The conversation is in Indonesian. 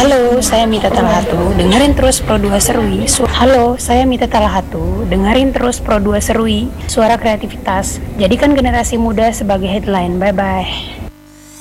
Halo, saya Mita Talahatu. Dengerin terus Pro 2 Serui. Halo, saya Mita Talahatu. Dengerin terus Pro 2 Serui. Suara kreativitas. Jadikan generasi muda sebagai headline. Bye bye.